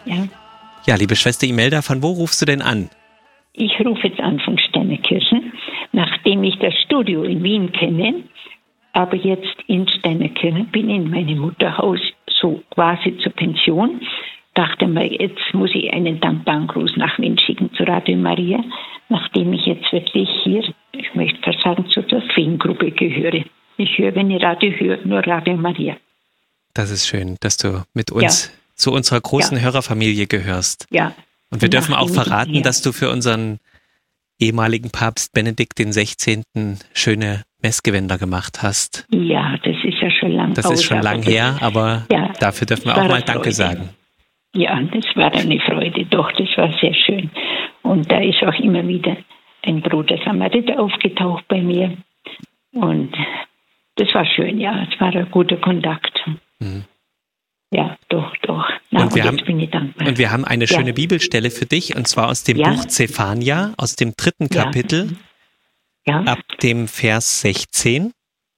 Ja. Ja, liebe Schwester Imelda, von wo rufst du denn an? Ich rufe jetzt an von Steinerkirchen, nachdem ich das Studio in Wien kenne, aber jetzt in Steinerkirchen bin, in meinem Mutterhaus, so quasi zur Pension. Dachte mir, jetzt muss ich einen dankbaren Gruß nach Wien schicken zu Radio Maria, nachdem ich jetzt wirklich hier, ich möchte fast sagen, zu der Feen-Gruppe gehöre. Ich höre, wenn ich Radio höre, nur Radio Maria. Das ist schön, dass du mit uns zu unserer großen Hörerfamilie gehörst. Ja. Und wir dürfen auch verraten, dass du für unseren ehemaligen Papst Benedikt XVI. Schöne Messgewänder gemacht hast. Ja, das ist ja schon lang Das ist schon lang her, aber dafür dürfen wir auch mal Danke sagen. Ja, das war eine Freude, doch, das war sehr schön. Und da ist auch immer wieder ein Bruder Samariter aufgetaucht bei mir. Und das war schön, ja, es war ein guter Kontakt. Mhm. Ja, doch. Na, und jetzt bin ich dankbar. Und wir haben eine schöne Bibelstelle für dich, und zwar aus dem Buch Zephania, aus dem 3. Kapitel, ab dem Vers 16.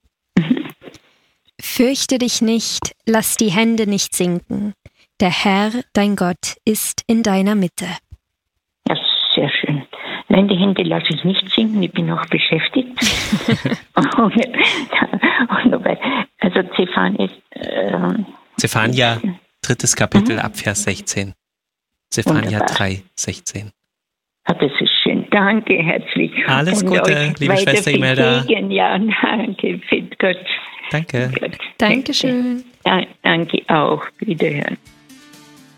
Fürchte dich nicht, lass die Hände nicht sinken. Der Herr, dein Gott, ist in deiner Mitte. Ja, sehr schön. Nein, die Hände lasse ich nicht sinken, ich bin noch beschäftigt. Also Zephania, 3. Kapitel, ab Vers 16. Zephania 3, 16. Das ist schön. Danke, herzlich. Alles Gute, liebe Schwester Imelda. Ja, danke, fit Gott. Danke. Dankeschön. Ja, danke auch. Wiederhören.